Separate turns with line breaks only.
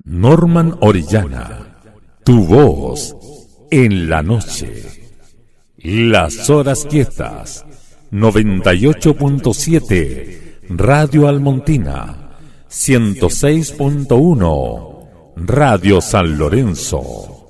Norman Orellana, tu voz en la noche. Las horas quietas, 98.7, Radio Almontina, 106.1, Radio San Lorenzo.